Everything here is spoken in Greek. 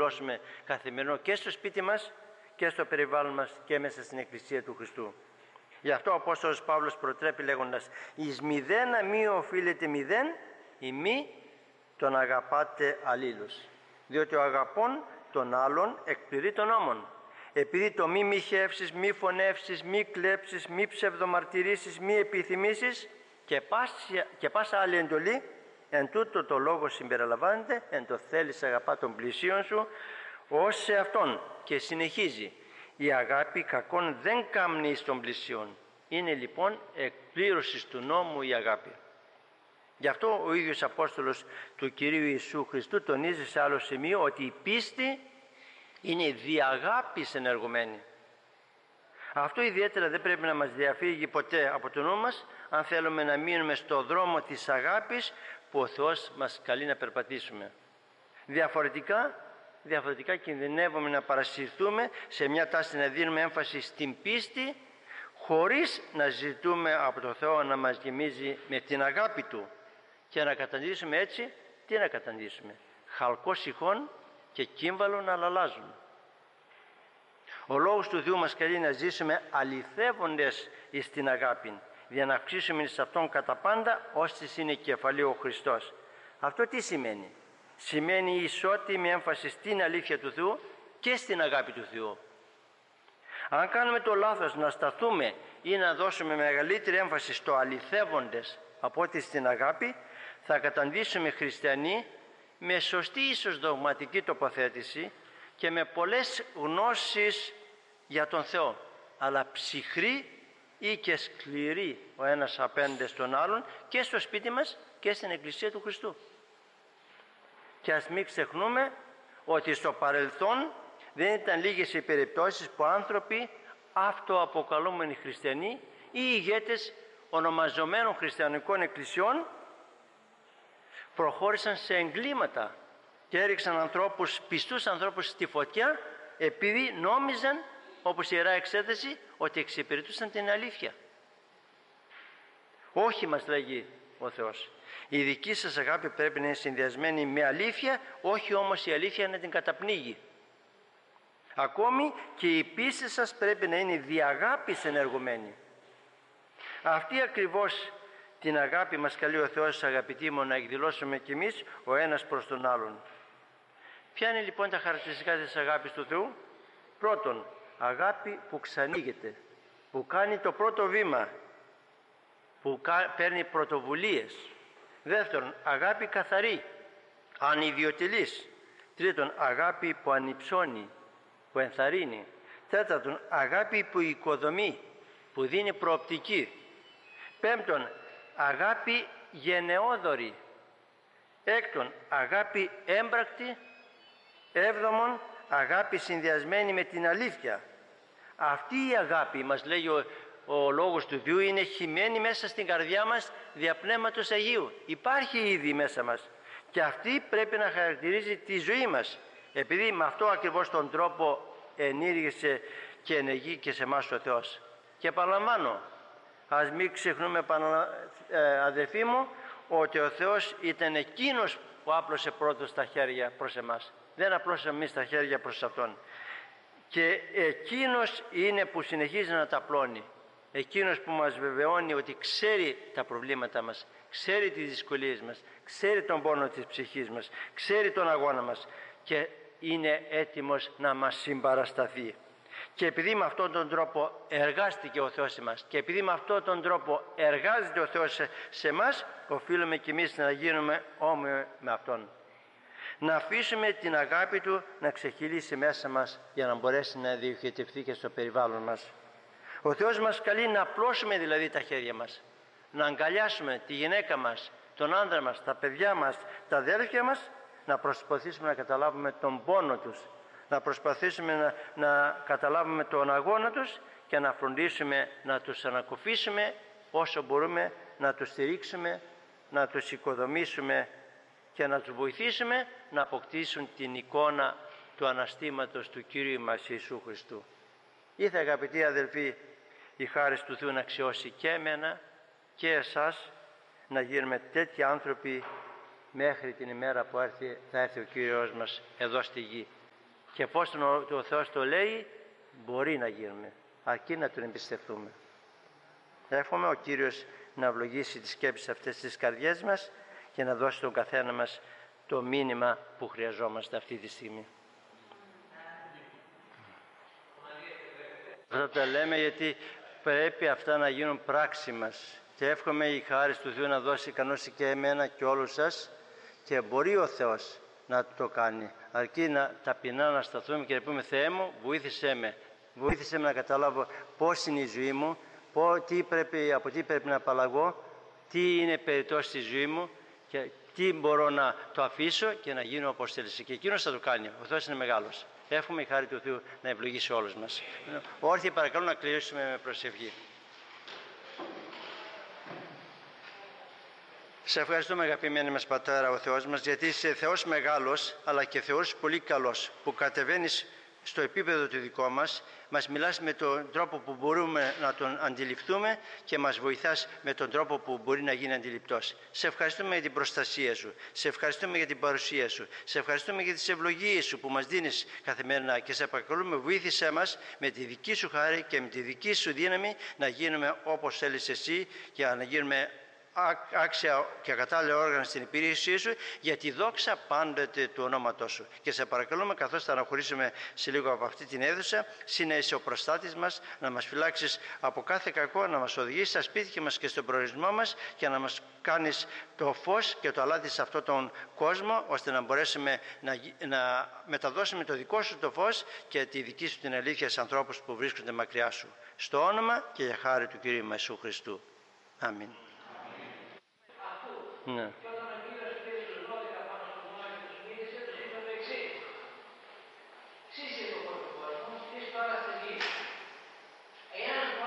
εκδηλώσουμε καθημερινό και στο σπίτι μας και στο περιβάλλον μας και μέσα στην Εκκλησία του Χριστού. Γι' αυτό ο Απόστολος Παύλος προτρέπει λέγοντας: «Εις μηδένα μη οφείλετε μηδέν, ή μη τον αγαπάτε αλλήλους, διότι ο αγαπών των άλλων εκπληρεί των νόμων. Επειδή το μη μοιχεύσεις, μη φωνεύσεις, μη κλέψεις, μη ψευδομαρτυρήσεις, μη επιθυμήσεις και πάσα άλλη εντολή, εν τούτο το λόγο συμπεριλαμβάνεται, εν το θέλεις αγαπά τον πλησίον σου ως σε αυτόν». Και συνεχίζει: «Η αγάπη κακόν δεν κάμνει στον πλησίον». Είναι λοιπόν εκπλήρωση του νόμου η αγάπη. Γι' αυτό ο ίδιος Απόστολος του Κυρίου Ιησού Χριστού τονίζει σε άλλο σημείο ότι η πίστη είναι δι' αγάπης ενεργουμένη. Αυτό ιδιαίτερα δεν πρέπει να μας διαφύγει ποτέ από το νου μας, αν θέλουμε να μείνουμε στο δρόμο της αγάπης που ο Θεός μας καλεί να περπατήσουμε. Διαφορετικά κινδυνεύουμε να παρασυρθούμε σε μια τάση να δίνουμε έμφαση στην πίστη, χωρίς να ζητούμε από το Θεό να μας γεμίζει με την αγάπη Του, και να καταντήσουμε έτσι, τι να καταντήσουμε? Χαλκό σιχών και κύμβαλο να αλλάζουν. Ο Λόγος του Θεού μας καλεί να ζήσουμε αληθεύοντες εις την αγάπη, για να αυξήσουμε εις Αυτόν κατά πάντα, ώστις είναι κεφαλή ο Χριστός. Αυτό τι σημαίνει? Σημαίνει ισότιμη έμφαση στην αλήθεια του Θεού και στην αγάπη του Θεού. Αν κάνουμε το λάθος να σταθούμε ή να δώσουμε μεγαλύτερη έμφαση στο αληθεύοντες από ότι στην αγάπη, θα καταντήσουμε χριστιανοί με σωστή ίσως δογματική τοποθέτηση και με πολλές γνώσεις για τον Θεό, αλλά ψυχροί ή και σκληροί ο ένας απέναντι στον άλλον, και στο σπίτι μας και στην Εκκλησία του Χριστού. Και ας μην ξεχνούμε ότι στο παρελθόν δεν ήταν λίγες οι περιπτώσεις που άνθρωποι αυτοαποκαλούμενοι χριστιανοί ή ηγέτες ονομαζομένων χριστιανικών εκκλησιών προχώρησαν σε εγκλήματα και έριξαν πιστούς ανθρώπους στη φωτιά, επειδή νόμιζαν, όπως η Ιερά Εξέταση, ότι εξυπηρετούσαν την αλήθεια. Όχι, μας λέγει ο Θεός. Η δική σας αγάπη πρέπει να είναι συνδυασμένη με αλήθεια, όχι όμως η αλήθεια να την καταπνίγει. Ακόμη και η πίστη σας πρέπει να είναι δι' αγάπης ενεργουμένη. Αυτή ακριβώς την αγάπη μας καλεί ο Θεός, αγαπητοί μου, να εκδηλώσουμε κι εμείς ο ένας προς τον άλλον. Ποια είναι λοιπόν τα χαρακτηριστικά της αγάπης του Θεού? Πρώτον, αγάπη που ξανοίγεται, που κάνει το πρώτο βήμα, που παίρνει πρωτοβουλίες. Δεύτερον, αγάπη καθαρή, ανιδιοτελής. Τρίτον, αγάπη που ανυψώνει, που ενθαρρύνει. Τέταρτον, αγάπη που οικοδομεί, που δίνει προοπτική. Πέμπτον, αγάπη γενναιόδορη. Έκτον, αγάπη έμπρακτη. Έβδομον, αγάπη συνδυασμένη με την αλήθεια. Αυτή η αγάπη, μας λέει ο Λόγος του Θεού, είναι χυμένη μέσα στην καρδιά μας δια Πνεύματος Αγίου. Υπάρχει ήδη μέσα μας και αυτή πρέπει να χαρακτηρίζει τη ζωή μας, επειδή με αυτό ακριβώς τον τρόπο ενήργησε και ενεργεί και σε εμάς ο Θεός. Και επαναλαμβάνω, ας μην ξεχνούμε, αδελφοί μου, ότι ο Θεός ήταν εκείνος που άπλωσε πρώτος τα χέρια προς εμάς. Δεν απλώσαμε εμείς τα χέρια προς Αυτόν. Και εκείνος είναι που συνεχίζει να τα απλώνει. Εκείνος που μας βεβαιώνει ότι ξέρει τα προβλήματά μας, ξέρει τις δυσκολίες μας, ξέρει τον πόνο της ψυχής μας, ξέρει τον αγώνα μας και είναι έτοιμος να μας συμπαρασταθεί. Και επειδή με αυτόν τον τρόπο εργάστηκε ο Θεός σε εμάς και επειδή με αυτόν τον τρόπο εργάζεται ο Θεός σε εμάς, οφείλουμε κι εμείς να γίνουμε όμοιοι με Αυτόν. Να αφήσουμε την αγάπη Του να ξεχυλήσει μέσα μας για να μπορέσει να διοχετευτεί και στο περιβάλλον μας. Ο Θεός μας καλεί να απλώσουμε δηλαδή τα χέρια μας, να αγκαλιάσουμε τη γυναίκα μας, τον άντρα μας, τα παιδιά μας, τα αδέλφια μας, να προσπαθήσουμε να καταλάβουμε τον πόνο τους, να προσπαθήσουμε να καταλάβουμε τον αγώνα τους και να φροντίσουμε να τους ανακουφίσουμε όσο μπορούμε, να τους στηρίξουμε, να τους οικοδομήσουμε και να τους βοηθήσουμε να αποκτήσουν την εικόνα του αναστήματος του Κύριου μας Ιησού Χριστού. Ήθε, αγαπητοί αδελφοί, η χάρις του Θεού να αξιώσει και εμένα και εσάς, να γίνουμε τέτοιοι άνθρωποι μέχρι την ημέρα που θα έρθει ο Κύριος μας εδώ στη γη. Και εφόσον ο Θεός το λέει, μπορεί να γίνουμε, αρκεί να Τον εμπιστευτούμε. Εύχομαι ο Κύριος να ευλογήσει τις σκέψεις αυτές στις καρδιές μας και να δώσει τον καθένα μας το μήνυμα που χρειαζόμαστε αυτή τη στιγμή. Αυτά τα λέμε γιατί πρέπει αυτά να γίνουν πράξη μας. Και εύχομαι η χάρις του Θεού να δώσει ικανότητα και εμένα και όλους σας, και μπορεί ο Θεός να το κάνει. Αρκεί να ταπεινά να σταθούμε και να πούμε: Θεέ μου, βοήθησέ με. Βοήθησέ με να καταλάβω πώς είναι η ζωή μου, από τι πρέπει να απαλλαγώ, τι είναι περιττό στη ζωή μου και τι μπορώ να το αφήσω και να γίνω όπως θέλεις. Και εκείνος θα το κάνει. Ο Θεός είναι μεγάλος. Εύχομαι η χάρη του Θεού να ευλογήσει όλους μας. Όρθιοι παρακαλώ να κλείσουμε με προσευχή. Σε ευχαριστούμε αγαπημένοι μας Πατέρα ο Θεός μας, γιατί είσαι Θεός μεγάλος αλλά και Θεός πολύ καλός, που κατεβαίνεις στο επίπεδο το δικό μας, μας μιλάς με τον τρόπο που μπορούμε να τον αντιληφθούμε και μας βοηθάς με τον τρόπο που μπορεί να γίνει αντιληπτός. Σε ευχαριστούμε για την προστασία σου, σε ευχαριστούμε για την παρουσία σου, σε ευχαριστούμε για τις ευλογίες σου που μας δίνεις καθημερινά και σε παρακαλούμε, βοήθησέ μας με τη δική σου χάρη και με τη δική σου δύναμη να γίνουμε όπως θέλεις εσύ, για να γίνουμε άξια και κατάλληλα όργανα στην υπηρεσία σου, για τη δόξα πάντοτε του ονόματός σου. Και σε παρακαλούμε, καθώς θα αναχωρήσουμε σε λίγο από αυτή την αίθουσα, συνέχισε είσαι ο προστάτης μας, να μας φυλάξεις από κάθε κακό, να μας οδηγήσεις στα σπίτια μας και στον προορισμό μας και να μας κάνεις το φως και το αλάτι σε αυτόν τον κόσμο, ώστε να μπορέσουμε να μεταδώσουμε το δικό σου το φως και τη δική σου την αλήθεια σε ανθρώπους που βρίσκονται μακριά σου. Στο όνομα και για χάρη του Κυρίου μας Ιησού Χριστού. Αμήν. Ναι. Και όταν ο Κύριος πήρε τους 12 πάνω στο μάτι και τους μίλησε, τους είπε το εξής.